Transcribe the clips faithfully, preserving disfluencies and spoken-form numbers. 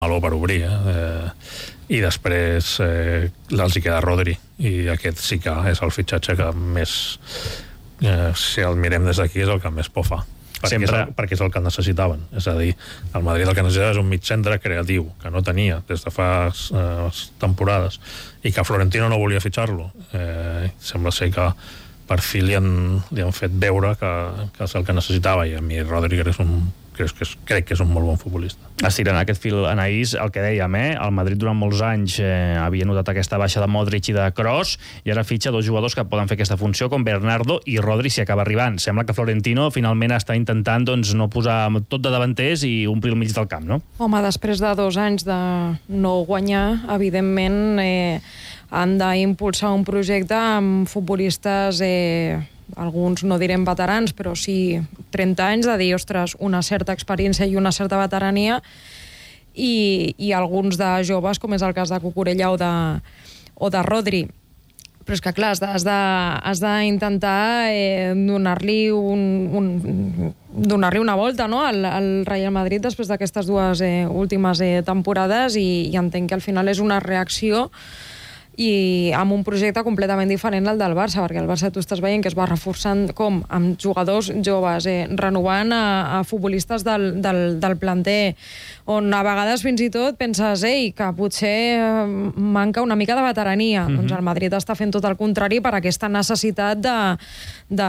meló per obrir, eh? eh i després eh, els hi queda Rodri, i aquest sí que és el fitxatge que més, eh, si el mirem des d'aquí, és el que més por fa, perquè, Sempre... és el, perquè és el que necessitaven. És a dir, el Madrid el que necessitava és un mig centre creatiu, que no tenia des de fa eh, temporades, i que Florentino no volia fitxar-lo. Eh, sembla ser que per fi li han, li han fet veure que, que és el que necessitava, i a mi Rodri és un crec que, és, crec que és un molt bon futbolista. Estirant aquest fil, Anaïs, el que dèiem, eh? El Madrid durant molts anys eh, havia notat aquesta baixa de Modric i de Kroos, i ara fitxa dos jugadors que poden fer aquesta funció, com Bernardo i Rodri, si acaba arribant. Sembla que Florentino finalment està intentant doncs, no posar tot de davanters i omplir el mig del camp, no? Home, després de dos anys de no guanyar, evidentment eh, han d'impulsar un projecte amb futbolistes... Eh, alguns no direm veterans, però sí trenta anys, de dir, ostres, una certa experiència i una certa veterania, i, i alguns de joves, com és el cas de Cucurella o de, o de Rodri. Però és que, clar, has de, has d'intentar eh, donar-li un, un, donar-li una volta, no?, al, al Real Madrid després d'aquestes dues eh, últimes eh, temporades, i, i entenc que al final és una reacció i amb un projecte completament diferent al del Barça, perquè el Barça tu estàs veient que es va reforçant com amb jugadors joves, eh, renovant a, a futbolistes del, del, del planter, on a vegades fins i tot penses, ei, que potser eh, manca una mica de veterania. Mm-hmm. Doncs el Madrid està fent tot el contrari per aquesta necessitat de, de,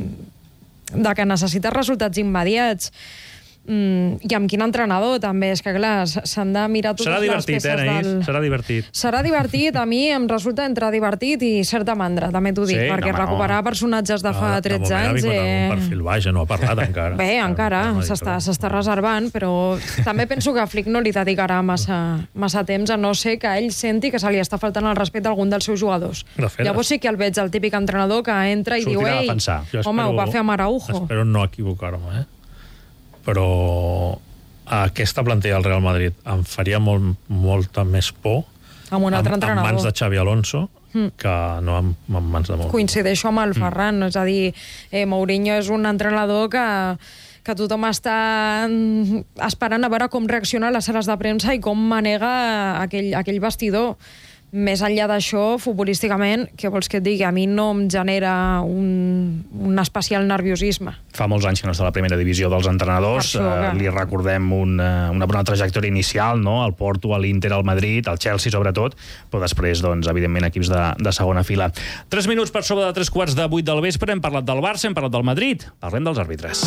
de que necessita resultats immediats. Mm, i amb quin entrenador, també. És que, clar, s'han de mirar totes serà les peces divertit, eh, del... Serà divertit. Serà divertit. A mi em resulta entre divertit i certa mandra, també t'ho dic, sí? perquè no, recuperar no. personatges de fa tretze anys... De moment ha vingut eh... un perfil baix, no ha parlat encara. Bé, encara, s'està, s'està reservant, però també penso que Flick no li dedicarà massa, massa temps, a no ser que ell senti que se li està faltant el respecte a algun dels seus jugadors. Llavors sí que el veig el típic entrenador que entra i diu, ei, home, ho va fer amb Araujo. Espero no equivocar-me, eh? Però aquesta plantilla del Real Madrid em faria molt, molta més por amb un altre en, entrenador. En mans de Xavi Alonso mm. que no en, en mans de Mourinho. Coincideixo amb el Ferran, mm. és a dir, eh, Mourinho és un entrenador que, que tothom està esperant a veure com reacciona a les sales de premsa i com manega aquell, aquell vestidor. Més enllà d'això, futbolísticament, què vols que et digui? A mi no em genera un, un especial nerviosisme. Fa molts anys que no està a la primera divisió dels entrenadors. Que... Uh, li recordem una, una bona trajectòria inicial, no? El Porto, l'Inter, el Madrid, el Chelsea, sobretot, però després, doncs, evidentment, equips de, de segona fila. Tres minuts per sobre de tres quarts de vuit del vespre. Hem parlat del Barça, hem parlat del Madrid. Parlem dels àrbitres.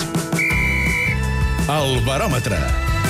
El baròmetre.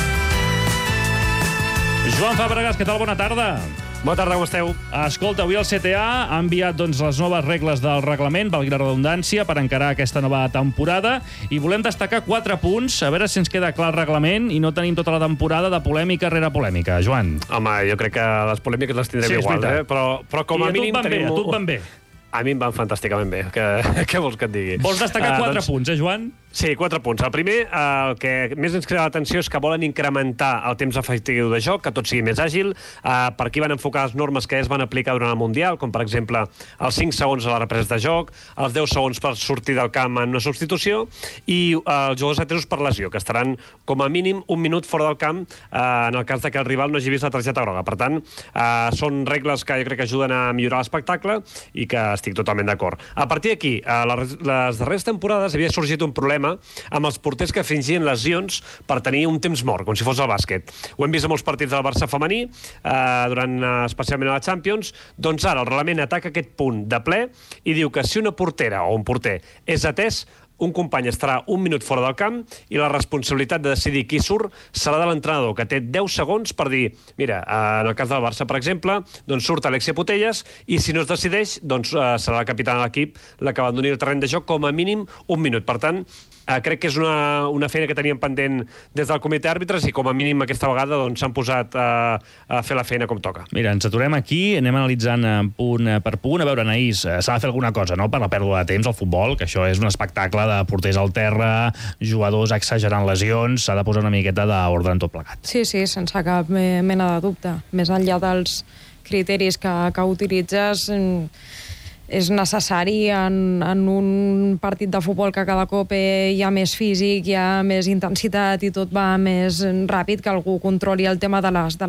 Joan Fàbregas, què tal? Bona tarda. Bona tarda, com esteu? Escolta, avui el C T A ha enviat doncs, les noves regles del reglament, valgui la redundància, per encarar aquesta nova temporada, i volem destacar quatre punts, a veure si ens queda clar el reglament i no tenim tota la temporada de polèmica rere polèmica. Joan. Home, jo crec que les polèmiques les tindrem sí, igual, eh? Però, però com I a mínim... tenim... I a tu et van bé, a tu et van bé. A mi em van fantàsticament bé. Que, què vols que et digui? Vols destacar uh, quatre doncs... punts, eh, Joan? Sí, quatre punts. El primer, el que més ens crida l'atenció és que volen incrementar el temps efectiu de joc, que tot sigui més àgil. Uh, per aquí van enfocar les normes que es van aplicar durant el Mundial, com per exemple els cinc segons a la represa de joc, els deu segons per sortir del camp en una substitució, i uh, els jugadors atesos per lesió, que estaran com a mínim un minut fora del camp uh, en el cas de que el rival no hagi vist la targeta groga. Per tant, uh, són regles que jo crec que ajuden a millorar l'espectacle i que estic totalment d'acord. A partir d'aquí, uh, les, les darreres temporades havia sorgit un problema amb els porters que fingien lesions per tenir un temps mort, com si fos el bàsquet. Ho hem vist a molts partits del Barça femení, eh, durant eh, especialment a la Champions. Doncs ara el reglament ataca aquest punt de ple i diu que si una portera o un porter és atès, un company estarà un minut fora del camp i la responsabilitat de decidir qui surt serà de l'entrenador, que té deu segons per dir, mira, en el cas del Barça, per exemple, doncs surt Alexia Putellas i si no es decideix, doncs serà la capitana de l'equip la que abandoni el terreny de joc com a mínim un minut. Per tant, crec que és una, una feina que teníem pendent des del comitè d'àrbitres i com a mínim aquesta vegada doncs, s'han posat a, a fer la feina com toca. Mira, ens aturem aquí, anem analitzant punt per punt. A veure, Anaïs, s'ha de fer alguna cosa, no?, per la pèrdua de temps al futbol, que això és un espectacle de porters al terra, jugadors exagerant lesions, s'ha de posar una miqueta d'ordre en tot plegat. Sí, sí, sense cap mena de dubte. Més enllà dels criteris que, que utilitzes, és necessari en, en un partit de futbol que cada cop hi ha més físic, hi ha més intensitat i tot va més ràpid, que algú controli el tema de les, de